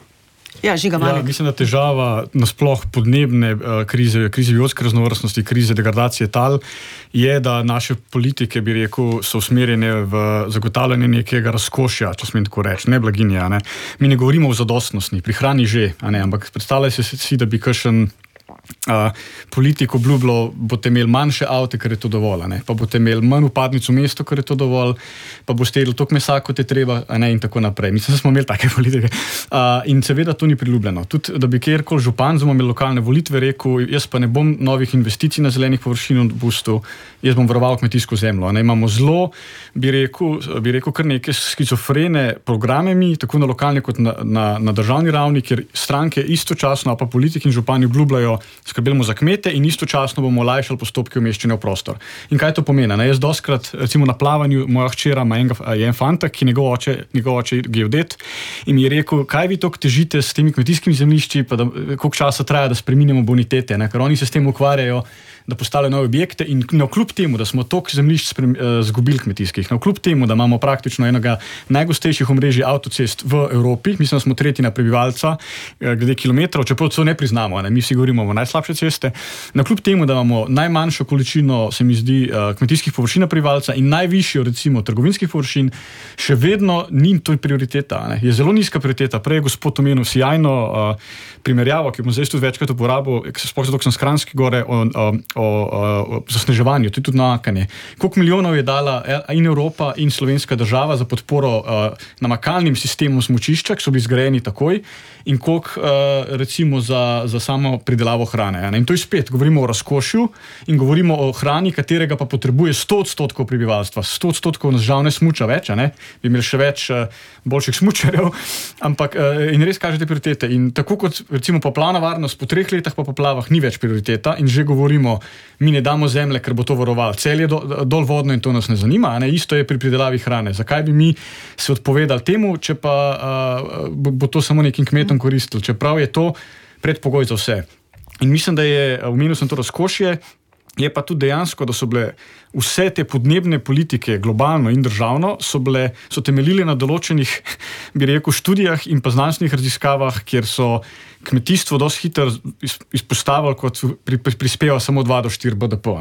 Ja, Žiga Malek. Ja, mislim, da težava nasploh podnebne uh, krize, krize biotske raznovrstnosti, krize degradacije tal, je, da naše politike, bi rekel, so usmerjene v zagotavljanje nekega razkošja, če smem tako reči, ne blaginja. Ne. Mi ne govorimo o zadostnosti, pri hrani že, a ne, ampak predstavljaj se si, da bi kakšen Uh, politik obljubilo, boste imeli manjše avte, ker je to dovolj, ne? Pa boste imeli manj upadnic v mestu, ker je to dovolj, pa boste jedli toliko mesa, kot je treba, a ne, in tako naprej. Mislim, da smo imeli take politike. Uh, in seveda to ni priljubljeno. Tudi, da bi kjerkoli župan, smo imeli lokalne volitve, rekel, jaz pa ne bom novih investicij na zelenih površin v bustu, jaz bom varoval kmetijsko zemljo. Ne? Imamo zelo, bi rekel, bi rekel, kar neke skizofrene programe mi, tako na lokalni kot na, na, na državni ravni, kjer stranke istočasno, pa politiki in župani obljubljajo, skrbimo za kmete in istočasno bomo olajšali postopke umeščanja v prostor. In kaj to pomeni? Ne? Jaz doskrat, recimo na plavanju, moja hčera ima enega, je en fanta, ki njegov oče, njegov oče je geodet in mi je rekel, kaj vi toliko težite s temi kmetijskimi zemljišči, pa da, koliko časa traja, da spreminjamo bonitete, ne? Ker oni se s tem ukvarjajo, da postavljajo nove objekte in navkljub temu, da smo toliko zemljišč zgubili kmetijskih, navkljub temu, da imamo praktično enega najgostejših omrežij avtocest v Evropi, mislim, da smo tretji na prebivalca, glede kilometrov, čeprav to ne priznamo, ne? Mi vsi govorimo o najslabše ceste, navkljub temu, da imamo najmanjšo količino, se mi zdi, kmetijskih površin na prebivalca in najvišjo, recimo, trgovinskih površin, še vedno ni to prioriteta, ne? Je zelo nizka prioriteta. Prej je gospod omenil sijajno uh, primerjavo, ki bom zdaj tudi večkrat uporabil, sploh zato, ker sem s Kranjske gore, o, o o, o zasneževanju, to je tudi nakanje. Koliko milijonov je dala in Evropa in slovenska država za podporo uh, namakalnim sistemom smučišča, ki so bili zgrajeni takoj, in koliko uh, recimo za, za samo pridelavo hrane. Ne? In to je spet, govorimo o razkošju in govorimo o hrani, katerega pa potrebuje sto odstotkov prebivalstva. sto odstotkov nas žal ne smuča več, ne? Bi imeli še več uh, boljših smučarjev, ampak uh, in res kažete prioritete. In tako kot recimo poplavna varnost, po treh letih po poplavah ni več prioriteta in že govorimo, mi ne damo zemlje, ker bo to varoval. Cel je do, dol vodno in to nas ne zanima, ne? Isto je pri pridelavi hrane. Zakaj bi mi se odpovedali temu, če pa uh, bo, bo to samo nekim kmetom koristilo, čeprav je to predpogoj za vse. In mislim, da je, omenil sem to razkošje, je pa tudi dejansko, da so bile vse te podnebne politike, globalno in državno, so, bile, so temeljile na določenih, bi rekel, študijah in pa znanstvenih raziskavah, kjer so kmetijstvo dosti hitro izpostavili, kot pri, pri, prispeva samo dva do štiri B D P.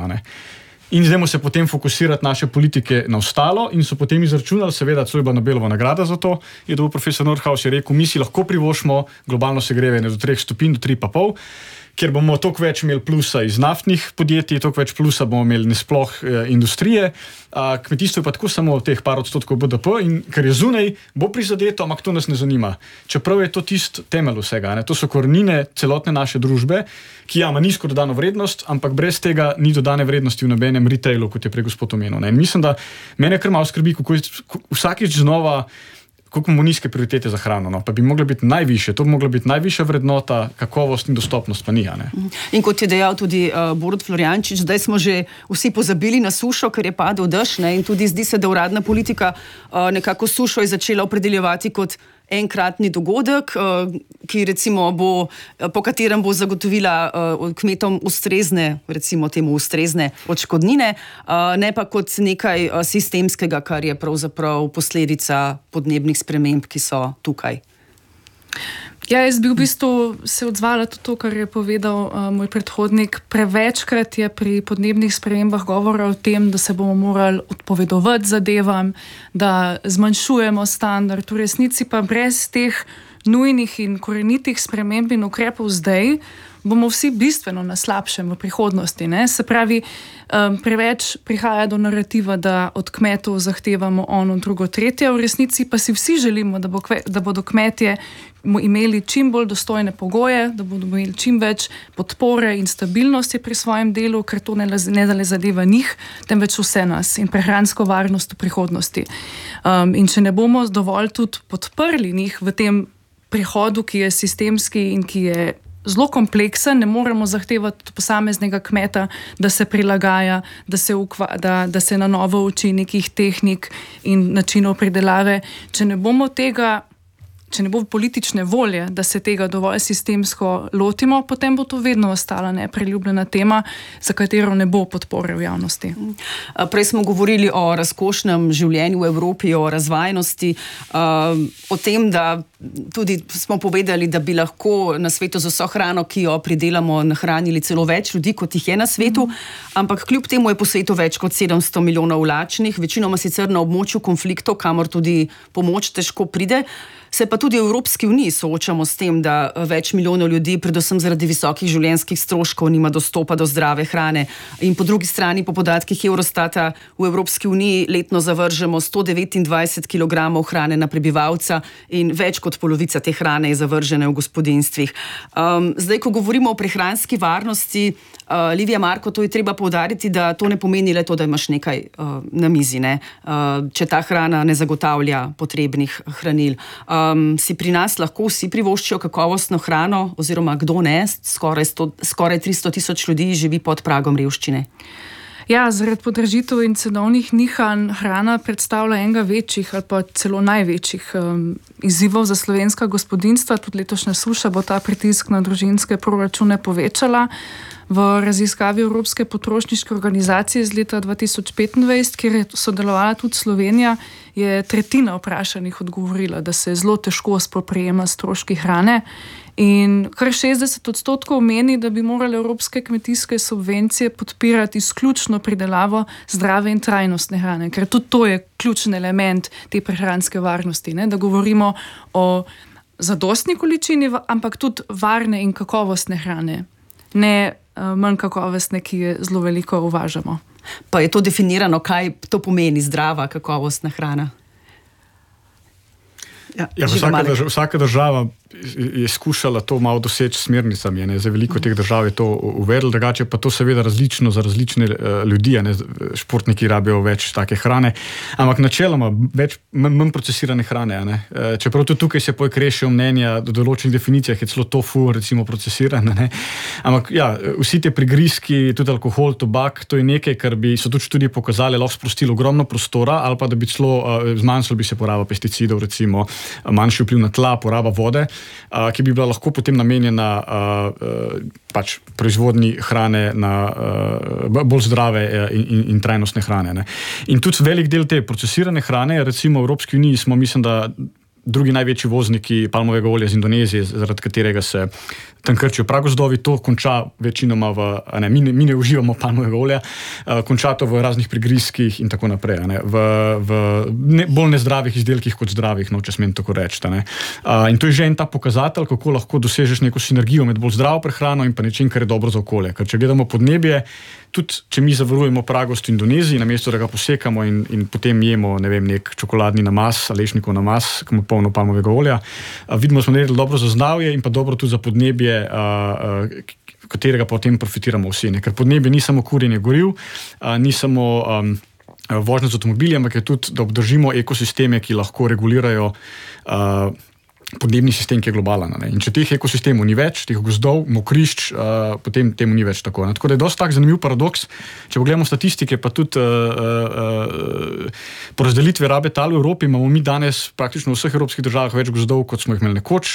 In zdaj se potem fokusirati naše politike na ostalo in so potem izračunali, seveda, celo je bila Nobelova nagrada za to, je dobil profesor Nordhaus, je rekel, mi si lahko privoščimo globalno segrevanje do treh stopinj, do tri pa pol, ker bomo toliko več imeli plusa iz naftnih podjetij, toliko več plusa bomo imeli nesploh eh, industrije, a kmetijstvo je pa tako samo teh par odstotkov B D P in ker je zunaj, bo prizadeto, ampak to nas ne zanima. Čeprav je to tist temelj vsega, ne? To so korenine celotne naše družbe, ki ima nizko dodano vrednost, ampak brez tega ni dodane vrednosti v nobenem retailu, kot je prej gospod omenil. In mislim, da mene kar malo skrbi, kako je vsakič znova koliko imamo nizke prioritete za hrano, no? Pa bi mogla biti najviše, to bi mogla biti najvišja vrednota, kakovost in dostopnost pa ni. In kot je dejal tudi uh, Borut Florjančič, zdaj smo že vsi pozabili na sušo, ker je padel dež, ne? In tudi zdi se, da uradna politika uh, nekako sušo je začela opredeljevati kot enkratni dogodek, ki recimo bo, po katerem bo zagotovila kmetom ustrezne, recimo temu ustrezne odškodnine, ne pa kot nekaj sistemskega, kar je pravzaprav posledica podnebnih sprememb, ki so tukaj. Ja, jaz bi v bistvu se odzvala tudi to, kar je povedal uh, moj predhodnik. Prevečkrat je pri podnebnih spremembah govora o tem, da se bomo morali odpovedovati zadevam, da zmanjšujemo standard. V resnici pa brez teh nujnih in korenitih sprememb in ukrepov zdaj bomo vsi bistveno na slabšem v prihodnosti. Ne? Se pravi, um, preveč prihaja do narativa, da od kmetov zahtevamo ono, drugo, tretje. V resnici pa si vsi želimo, da, bo kve, da bodo kmetje imeli čim bolj dostojne pogoje, da bodo imeli čim več podpore in stabilnosti pri svojem delu, ker to ne, ne le zadeva njih, temveč vse nas in prehransko varnost v prihodnosti. Um, in če ne bomo dovolj tudi podprli njih v tem prihodu, ki je sistemski in ki je zelo kompleksen, ne moremo zahtevati od posameznega kmeta, da se prilagaja, da se, ukva, da, da se na novo uči nekih tehnik in načinov pridelave. Če ne bomo tega, če ne bo politične volje, da se tega dovolj sistemsko lotimo, potem bo to vedno ostala nepriljubljena tema, za katero ne bo podpore v javnosti. Prej smo govorili o razkošnem življenju v Evropi, o razvajnosti, o tem, da tudi smo povedali, da bi lahko na svetu z vso hrano, ki jo pridelamo, nahranili celo več ljudi, kot jih je na svetu, ampak kljub temu je po svetu več kot sedemsto milijonov lačnih, večinoma sicer na območju konfliktov, kamor tudi pomoč težko pride. Se pa tudi v Evropski uniji soočamo s tem, da več milijonov ljudi, predvsem zaradi visokih življenjskih stroškov, nima dostopa do zdrave hrane. In po drugi strani, po podatkih Eurostata, v Evropski uniji letno zavržemo sto devetindvajset kilogramov hrane na prebivalca in več kot polovica te hrane je zavržene v gospodinjstvih. Um, zdaj, ko govorimo o prehranski varnosti, uh, Livija Marko, to je treba poudariti, da to ne pomeni le to, da imaš nekaj uh, na mizi, ne? Uh, če ta hrana ne zagotavlja potrebnih hranil. Uh, Um, si pri nas lahko vsi privoščijo kakovostno hrano, oziroma kdo ne, skoraj, sto, skoraj tristo tisoč ljudi živi pod pragom revščine. Ja, zaradi podražitev in cenovnih nihanj hrana predstavlja enega večjih ali pa celo največjih um, izzivov za slovenska gospodinjstva. Tudi letošnja suša bo ta pritisk na družinske proračune povečala. V raziskavi Evropske potrošniške organizacije iz leta dva tisoč petnajst, kjer je sodelovala tudi Slovenija, je tretjina vprašanih odgovorila, da se zelo težko spoprijema stroški hrane. In kar šestdeset odstotkov meni, da bi morale evropske kmetijske subvencije podpirati izključno pridelavo zdrave in trajnostne hrane, ker tudi to je ključen element te prehranske varnosti, ne? Da govorimo o zadostni količini, ampak tudi varne in kakovostne hrane. Ne manj kakovostne, ki je zelo veliko uvažamo. Pa je to definirano, kaj to pomeni zdrava, kakovostna hrana? Ja, ja, vsaka, država, vsaka država je skušala to malo doseči s smernicami. Ne? Za veliko teh držav je to uvedlo, drugače pa to seveda različno za različne uh, ljudi. Ne? Športniki rabijo več take hrane, ampak načeloma več manj procesirane hrane. Ne? Uh, čeprav tudi tukaj se pojkrešijo mnenja do določenih definicijah, je celo tofu recimo procesirane. Ne? Ampak ja, vsi te prigrizki, tudi alkohol, tobak, to je nekaj, kar bi so tudi študije pokazali, lahko sprostilo ogromno prostora ali pa da bi celo uh, zmanjšalo bi se poraba pesticidov, recimo manjši vpliv na tla, poraba vode, uh, ki bi bila lahko potem namenjena uh, uh, pač proizvodnji hrane na uh, bolj zdrave in, in, in trajnostne hrane. Ne. In tudi velik del te procesirane hrane, recimo v Evropski uniji smo, mislim, da drugi največji vozniki palmovega olja iz Indonezije, zaradi katerega se tam krčijo pragozdovi, to konča večinoma v, ne, mi, ne, mi ne uživamo palmovega olja, uh, konča to v raznih prigrizkih in tako naprej, ne, v, v ne, bolj nezdravih izdelkih kot zdravih, no, če smem tako reči. Uh, in to je že en ta pokazatelj, kako lahko dosežeš neko sinergijo med bolj zdravo prehrano in pa nečim, kar je dobro za okolje. Ker če gledamo podnebje, tudi če mi zavarujemo pragost v Indoneziji, namesto da ga posekamo in, in potem jemo, ne vem, nek čokoladni namaz, alešnikov namaz, ki ima polno palmovega olja, uh, vidimo, smo naredili dobro za zdravje in pa dobro tudi za podnebje, Uh, uh, katerega potem profitiramo vsi. Ne? Ker podnebje ni samo kurjenje goriv, uh, ni samo um, vožnja z avtomobili, ampak je tudi, da obdržimo ekosisteme, ki lahko regulirajo uh, podnebni sistem, ki je globalen. Ne? In če teh ekosistemov ni več, teh gozdov, mokrišč, uh, potem temu ni več tako. Ne? Tako da je dosti tak zanimiv paradoks. Če pogledamo statistike, pa tudi uh, uh, porazdelitve rabe tal v Evropi, imamo mi danes praktično v vseh evropskih državah več gozdov, kot smo jih imeli nekoč,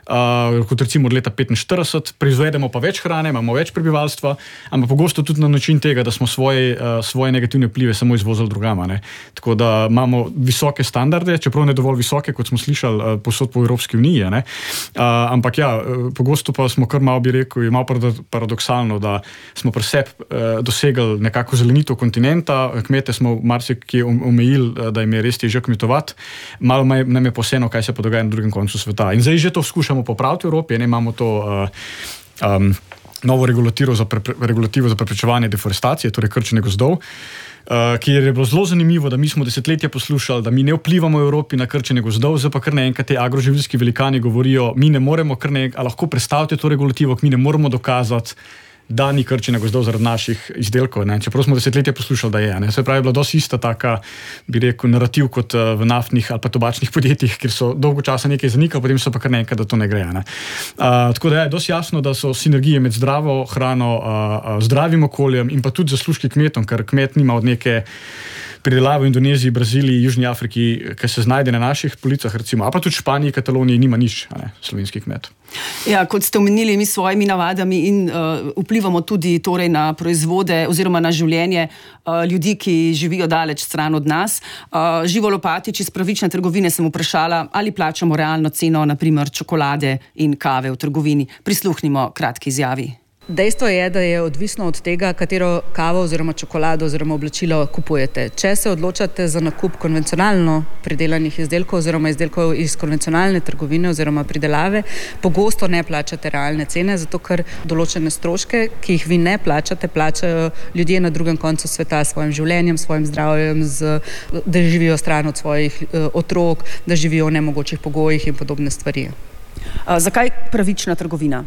uh, kot recimo od leta petinštirideset, proizvedemo pa več hrane, imamo več prebivalstva, ampak pogosto tudi na način tega, da smo svoje, uh, svoje negativne vplive samo izvozili drugama. Ne? Tako da imamo visoke standarde, čeprav ne dovolj visoke, kot smo slišali uh, posod po Evropi unije, ne? Uh, ampak ja, pogosto pa smo kar malo bi rekel, je malo paradoksalno, da smo pri sebi uh, dosegli nekako zelenitev kontinenta, kmete smo marsikje omejili, da jim je res težje kmetovati, malo nam je posebno, kaj se pa dogaja na drugem koncu sveta. In zdaj že to skušamo popraviti v Evropi, ne? Imamo to uh, um, novo regulativo za, pre, regulativo za preprečevanje deforestacije, torej krčenje gozdov, Uh, kjer je bilo zelo zanimivo, da mi smo desetletja poslušali, da mi ne vplivamo v Evropi na krčenje gozdov, zdaj pa kar naenkrat te agroživilski velikani govorijo, mi ne moremo, kar ne, a lahko predstavite to regulativo, mi ne moremo dokazati, da ni krčenja gozdov zaradi naših izdelkov. Ne? Čeprav smo desetletja poslušali, da je. Ne? Se pravi, je bila dosti ista taka, bi rekel, narativ kot uh, v naftnih ali pa tobačnih podjetjih, kjer so dolgo časa nekaj zanikali, potem so pa kar nekaj, da to ne gre. Ne? Uh, tako da je dosti jasno, da so sinergije med zdravo hrano, uh, uh, zdravim okoljem in pa tudi zaslužki kmetom, ker kmet nima od neke pridelave v Indoneziji, Braziliji, Južni Afriki, ki se znajde na naših policah, recimo, a pa tudi Španiji, Kataloniji nima nič, ne, slovenski kmet. Ja, kot ste omenili, mi s svojimi navadami in uh, vplivamo tudi torej na proizvode oziroma na življenje uh, ljudi, ki živijo daleč stran od nas. Uh, Živo Lopatič iz Pravične trgovine sem vprašala, ali plačamo realno ceno, naprimer čokolade in kave v trgovini. Prisluhnimo kratki izjavi. Dejstvo je, da je odvisno od tega, katero kavo oziroma čokolado oziroma oblačilo kupujete. Če se odločate za nakup konvencionalno pridelanih izdelkov oziroma izdelkov iz konvencionalne trgovine oziroma pridelave, pogosto ne plačate realne cene, zato ker določene stroške, ki jih vi ne plačate, plačajo ljudje na drugem koncu sveta s svojim življenjem, svojim zdravjem, z, da živijo stran od svojih uh, otrok, da živijo v nemogočih pogojih in podobne stvari. A, zakaj pravična trgovina?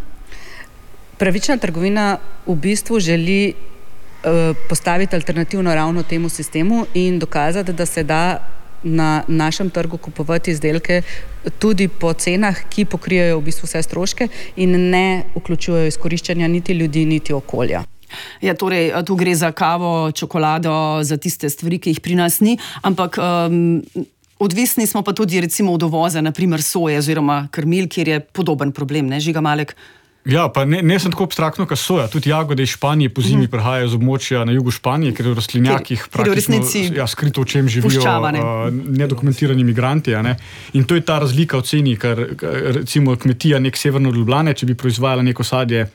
Pravična trgovina v bistvu želi uh, postaviti alternativno ravno temu sistemu in dokazati, da se da na našem trgu kupovati izdelke tudi po cenah, ki pokrijajo v bistvu vse stroške in ne vključujejo izkoriščanja niti ljudi, niti okolja. Ja, torej, tu gre za kavo, čokolado, za tiste stvari, ki jih pri nas ni, ampak um, odvisni smo pa tudi recimo od uvoza, naprimer soje oziroma krmil, kjer je podoben problem, ne, Žiga Malek? Ja, pa ne, ne sem tako abstraktno, kot soja. Tudi jagode iz Španije po zimi mm. prihajajo z območja na jugu Španije, ker v rastlinjakih praktično ja, skrito, o čem živijo uh, nedokumentirani migranti. Ne? In to je ta razlika v ceni, ker recimo kmetija nek severno od Ljubljane, če bi proizvajala neko sadje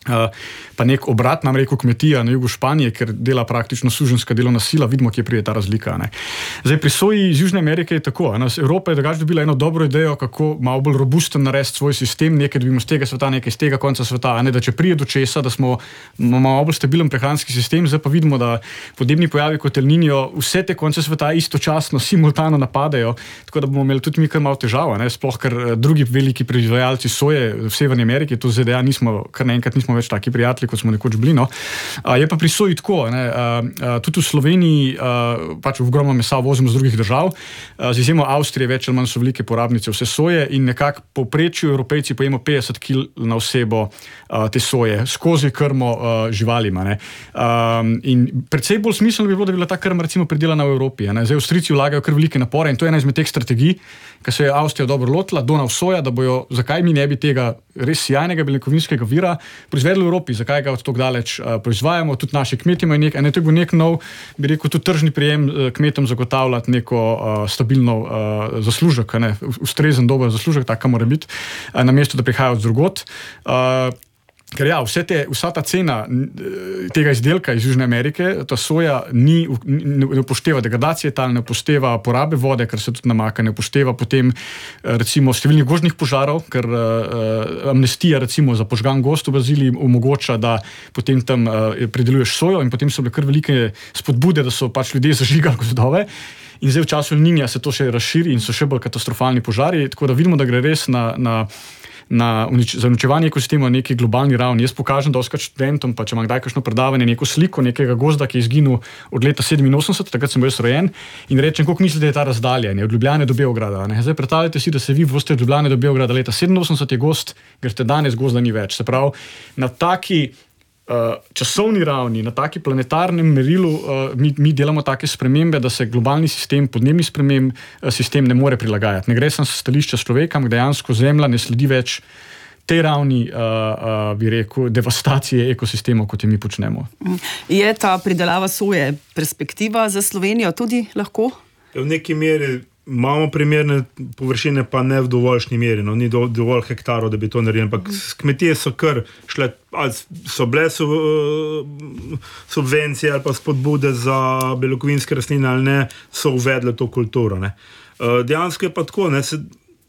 Uh, pa nek obrat, nam rekel kmetija na jugu Španije, ker dela praktično suženjska delovna sila, vidimo, kje pride ta razlika. Ne. Zdaj, pri soji iz Južne Amerike je tako. Ne. Evropa je drugače dobila eno dobro idejo, kako malo bolj robusten narediti svoj sistem, nekaj dobimo z tega sveta, nekaj z tega konca sveta, ne, da če prije do česa, da smo malo bolj stabilen prehranski sistem, zdaj pa vidimo, da podnebni pojavi kot El Niño vse te konce sveta istočasno, simultano napadajo, tako da bomo imeli tudi mi kar malo težavo, ne, sploh ker drugi veliki proizvajalci soje v Severni Ameriki, to Z D A nismo, kar naenkrat nismo več taki prijatelji, kot smo nekoč bili. No. A, je pa pri soji tako, ne, a, a, tudi v Sloveniji a, pač ogromno mesa vozimo z drugih držav, a, z izjemo Avstrije več ali manj so velike porabnice vse soje in nekako povprečju Evropejci pojemo petdeset kil na osebo a, te soje, skozi krmo a, živalima. Ne. A, in predvsej bolj smiselno bi bilo, da bi bila ta krma recimo pridelana v Evropi. Ne. Zdaj Avstrijci vlagajo kar velike napore in to je ena izmed teh strategij, ki se je Avstrija dobro lotila, Donav soja, da bojo, zakaj mi ne bi tega res sjajnega beljakovinskega vira proizvedli v Evropi, zakaj ga od tako daleč uh, proizvajamo, tudi naši kmetje imajo nek, ne, to je bil nek nov, bi rekel, tudi tržni prijem uh, kmetom zagotavljati neko uh, stabilno uh, zaslužek, ne, ustrezen, dober zaslužek, taka mora biti, uh, namesto da prihaja od drugot. Uh, Ker ja, vse te, vsa ta cena tega izdelka iz Južne Amerike, ta soja ni, ne upošteva degradacije tal, ne upošteva porabe vode, ker se tudi namaka, ne upošteva potem recimo številnih gozdnih požarov, ker uh, amnestija recimo za požgan gozd v Braziliji omogoča, da potem tam uh, prideluješ sojo in potem so bile kar velike spodbude, da so pač ljudje zažigali gozdove. In zdaj v času El Niña se to še razširi in so še bolj katastrofalni požari, tako da vidimo, da gre res na, na Na unič, za uničevanje ekosistema na neki globalni ravni. Jaz pokažem doskrat študentom, pa če imam kdaj kakšno predavanje, neko sliko nekega gozda, ki je izginil od leta sedeminosemdeset, takrat sem bil jaz rojen, in rečem, koliko mislite, da je ta razdalja, ne, od Ljubljane do Beograda. Ne. Zdaj predstavljajte si, da se vi vozite od Ljubljane do Beograda leta sedeminosemdeset, je gozd, greste danes, gozda ni več. Se pravi, na taki Uh, časovni ravni, na taki planetarnem merilu uh, mi, mi delamo take spremembe, da se globalni sistem, podnebni sprememb, uh, sistem ne more prilagajati. Ne gre sem s stališča človeka, dejansko Zemlja ne sledi več tej ravni, uh, uh, bi rekel, devastacije ekosistemov, kot je mi počnemo. Je ta pridelava soje perspektiva za Slovenijo tudi lahko? V neki meri imamo primerne površine, pa ne v dovoljšnji meri, no, ni do, dovolj hektarov, da bi to naredili, ampak kmetije so kar šle, ali so bile sub, subvencije ali pa spodbude za beljakovinske rastline ali ne, so uvedle to kulturo. Ne. Dejansko je pa tako, ne, se,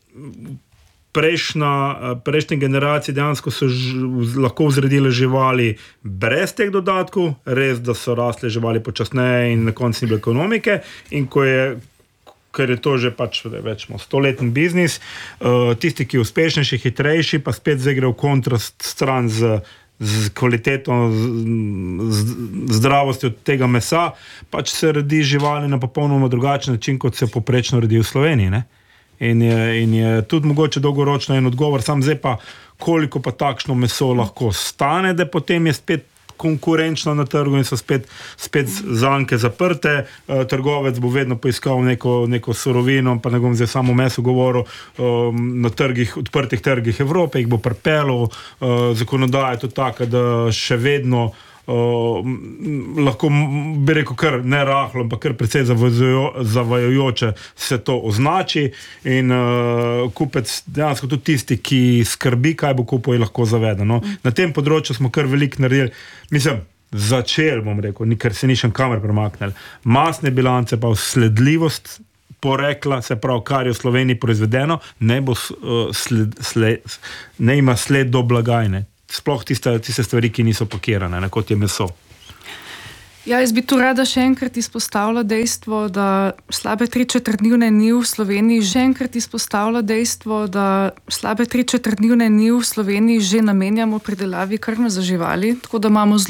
prejšnja, prejšnje generacije dejansko so ž, lahko vzredile živali brez teh dodatkov, res, da so rasle živali počasneje in na koncu ni bilo ekonomike, in ko je ker je to že pač več stoletni biznis, uh, tisti, ki je uspešnejši, hitrejši, pa spet zdaj gre v kontrast stran z, z kvaliteto, z, z zdravostjo tega mesa, pač se redi živali na popolnoma drugačen način, kot se poprečno redi v Sloveniji. Ne? In, je, in je tudi mogoče dolgoročno en odgovor, sam zdaj pa, koliko pa takšno meso lahko stane, da potem je spet konkurenčno na trgu in so spet, spet zanke zaprte. E, trgovec bo vedno poiskal neko, neko surovino, pa ne bom zdaj samo meso govoril, um, na trgih, odprtih trgih Evrope, jih bo pripeljal. Uh, zakonodaja je to taka, da še vedno Uh, lahko bi rekel kar ne rahlo, ampak kar precej zavajajoče se to označi in uh, kupec dejansko tudi tisti, ki skrbi, kaj bo kupil, je lahko zaveden. No? Na tem področju smo kar veliko naredili, mislim, začeli, bom rekel, ker se nišem kamer premaknili. Masne bilance pa sledljivost porekla, se pravi, kar je v Sloveniji proizvedeno, ne, bo, uh, sled, sled, ne ima sled do blagajne. Sploh tiste, tiste stvari, ki niso pakirane, ne, kot je meso. Ja, jaz bi tu rada še enkrat izpostavila dejstvo, da slabe tri četrtnivne njiv v Sloveniji že enkrat izpostavila dejstvo, da slabe tri četrtnivne njiv v Sloveniji že namenjamo pridelavi krme za živali, tako da imamo zelo